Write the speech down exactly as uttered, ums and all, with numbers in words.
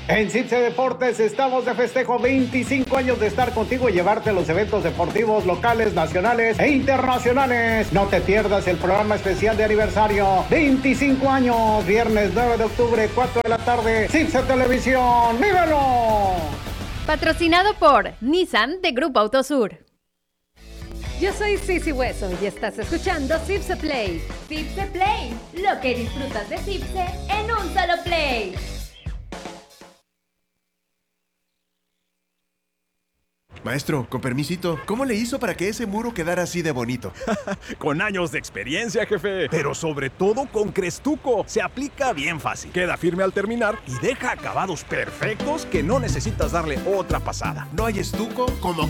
En Cipse Deportes estamos de festejo, veinticinco años de estar contigo y llevarte los eventos deportivos locales, nacionales e internacionales. No te pierdas el programa especial de aniversario, veinticinco años, viernes nueve de octubre, cuatro de la tarde, Cipse Televisión, ¡vívelo! Patrocinado por Nissan de Grupo Autosur. Yo soy Sisi Hueso y estás escuchando Cipse Play. Cipse Play, lo que disfrutas de Cipse en un solo play. Maestro, con permisito, ¿cómo le hizo para que ese muro quedara así de bonito? Con años de experiencia, jefe. Pero sobre todo con Crestuco. Se aplica bien fácil. Queda firme al terminar y deja acabados perfectos que no necesitas darle otra pasada. ¿No hay estuco como